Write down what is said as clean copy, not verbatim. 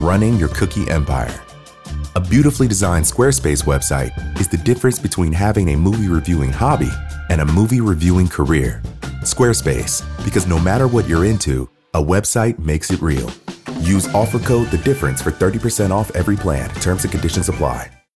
running your cookie empire. A beautifully designed Squarespace website is the difference between having a movie reviewing hobby and a movie reviewing career. Squarespace, because no matter what you're into, a website makes it real. Use offer code THE DIFFERENCE for 30% off every plan. Terms and conditions apply.